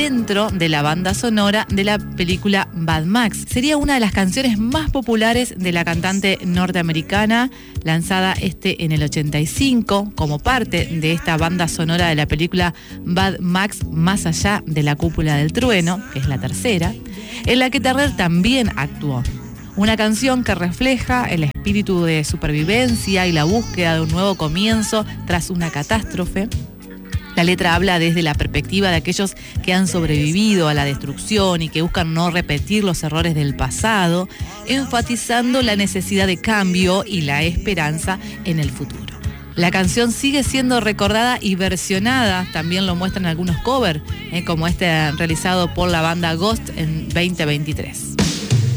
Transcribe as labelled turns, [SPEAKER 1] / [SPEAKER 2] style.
[SPEAKER 1] dentro de la banda sonora de la película Mad Max. Sería una de las canciones más populares de la cantante norteamericana, lanzada en el 85 como parte de esta banda sonora de la película Mad Max Más allá de la cúpula del trueno, que es la tercera, en la que Terrell también actuó. Una canción que refleja el espíritu de supervivencia y la búsqueda de un nuevo comienzo tras una catástrofe. La letra habla desde la perspectiva de aquellos que han sobrevivido a la destrucción y que buscan no repetir los errores del pasado, enfatizando la necesidad de cambio y la esperanza en el futuro. La canción sigue siendo recordada y versionada, también lo muestran algunos covers, como realizado por la banda Ghost en 2023.